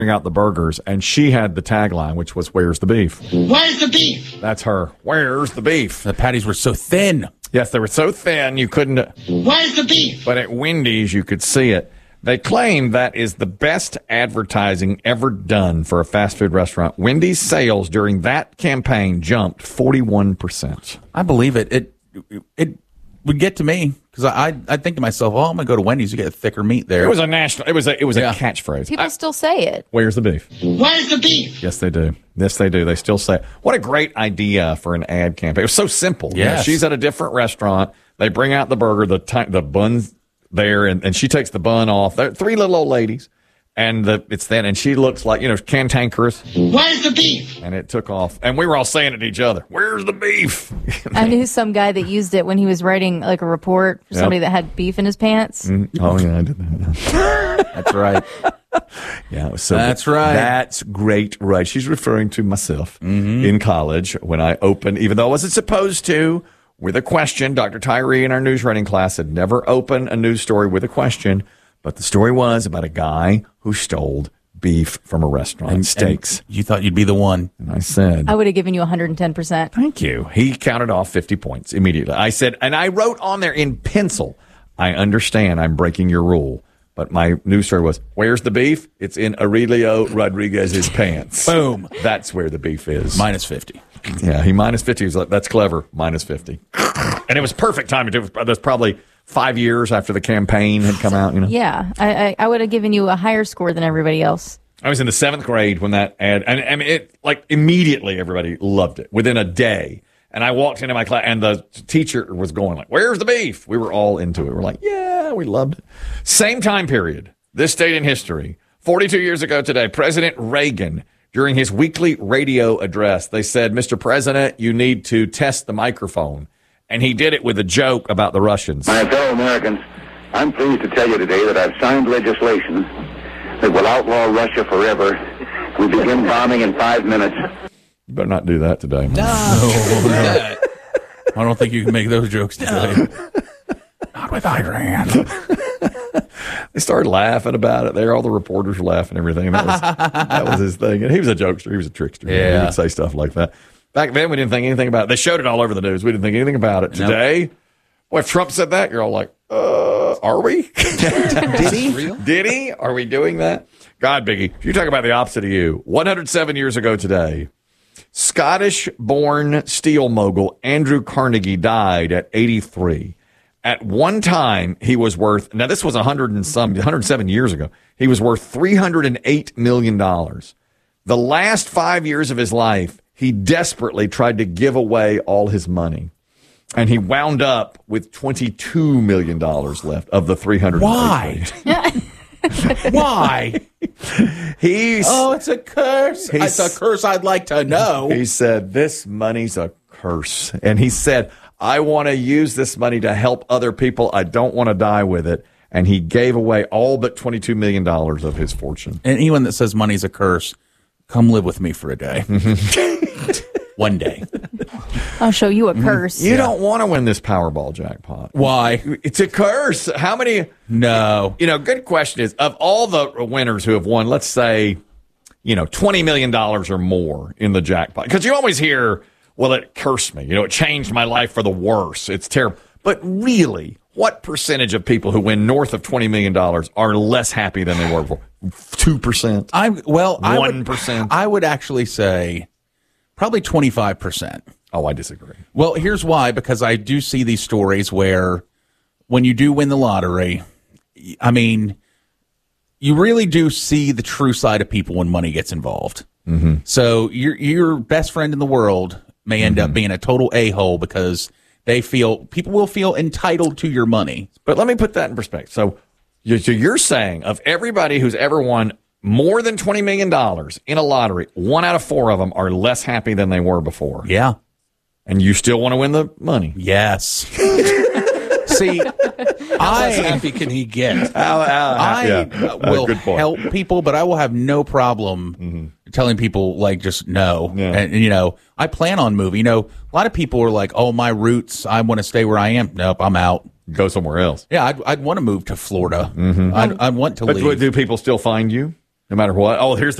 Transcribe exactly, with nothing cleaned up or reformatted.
out the burgers, and she had the tagline, which was, "Where's the beef?" Where's the beef? That's her. Where's the beef? The patties were so thin. Yes, they were so thin you couldn't. Where's the beef? But at Wendy's, you could see it. They claim that is the best advertising ever done for a fast food restaurant. Wendy's sales during that campaign jumped forty-one percent. I believe it. It it would get to me because I I I think to myself, oh, I'm gonna go to Wendy's. You get thicker meat there. It was a national. It was a. It was Yeah. a catchphrase. People I- still say it. Where's the beef? Where's the beef? Yes, they do. Yes, they do. They still say it. What a great idea for an ad campaign. It was so simple. You know, Yes. she's at a different restaurant. They bring out the burger, the ti- the bun's there, and, and she takes the bun off. They're three little old ladies, and the, it's then, and she looks like, you know, cantankerous, Where's the beef? and it took off. And we were all saying it to each other, "Where's the beef?" I knew some guy that used it when he was writing like a report for Yep. somebody that had beef in his pants. Oh, yeah, I did that. That's right. Yeah, it was so That's good. right. That's great, right? She's referring to myself in college when I opened, even though I wasn't supposed to, with a question. Doctor Tyree in our news writing class had never opened a news story with a question, but the story was about a guy who stole beef from a restaurant, steaks. And you thought you'd be the one. And I said, I would have given you one hundred ten percent. "Thank you." He counted off fifty points immediately. I said, and I wrote on there in pencil, "I understand I'm breaking your rule." But my news story was, "Where's the beef? It's in Aurelio Rodriguez's pants." Boom. That's where the beef is. Minus fifty. Yeah, he minus fifty. He was like, "That's clever." Minus fifty. And it was perfect timing. It was, that was probably five years after the campaign had come out. You know, Yeah, I, I, I would have given you a higher score than everybody else. I was in the seventh grade when that ad, and I mean, it like immediately everybody loved it within a day. And I walked into my class, and the teacher was going like, "Where's the beef?" We were all into it. We're like, "Yeah, we loved it." Same time period, this date in history, forty-two years ago today, President Reagan, during his weekly radio address, they said, "Mister President, you need to test the microphone." And he did it with a joke about the Russians. My fellow Americans, I'm pleased to tell you today that I've signed legislation that will outlaw Russia forever. We begin bombing in five minutes. You better not do that today. No. I don't think you can make those jokes today. Not with Iran. They started laughing about it there. All the reporters were laughing and everything. That was, that was his thing. And he was a jokester. He was a trickster. Yeah. He would say stuff like that. Back then, we didn't think anything about it. They showed it all over the news. We didn't think anything about it. Today, boy, if Trump said that, you're all like, uh, are we? Did he? Did he? Are we doing that? God, Biggie, if you talk about the opposite of you, one hundred seven years ago today, Scottish-born steel mogul Andrew Carnegie died at eighty-three. At one time, he was worth, now this was one hundred and some, one hundred seven years ago, he was worth three hundred eight million dollars. The last five years of his life, he desperately tried to give away all his money. And he wound up with twenty-two million dollars left of the three hundred. Why? Why? He's, Oh, it's a curse. He's- It's a curse I'd like to know. he said, "This money's a curse." And he said, "I want to use this money to help other people. I don't want to die with it." And he gave away all but twenty-two million dollars of his fortune. And anyone that says money's a curse, come live with me for a day. One day. I'll show you a curse. You don't want to win this Powerball jackpot. Why? It's a curse. How many? No. You know, good question is, of all the winners who have won, let's say, you know, twenty million dollars or more in the jackpot. Because you always hear, well, it cursed me. You know, it changed my life for the worse. It's terrible. But really, what percentage of people who win north of twenty million dollars are less happy than they were before? two percent? I well, I would, one percent? I would actually say probably twenty-five percent. Oh, I disagree. Well, here's why, because I do see these stories where when you do win the lottery, I mean, you really do see the true side of people when money gets involved. Mm-hmm. So your your best friend in the world may end mm-hmm. up being a total a-hole because they feel people will feel entitled to your money. But let me put that in perspective. So, you- so you're saying of everybody who's ever won more than twenty million dollars in a lottery, one out of four of them are less happy than they were before. Yeah. And you still want to win the money. Yes. See, How I happy can he get? How- how- I yeah. uh, Uh, will good point. help people, but I will have no problem Mm-hmm. telling people like just no. Yeah. And you know, I plan on moving. You know, a lot of people are like, "Oh, my roots. I want to stay where I am." Nope, I'm out. Go somewhere else. Yeah, I'd, I'd want to move to Florida. I'd, I'd want to Mm-hmm. But leave. do people still find you? No matter what. Oh, here's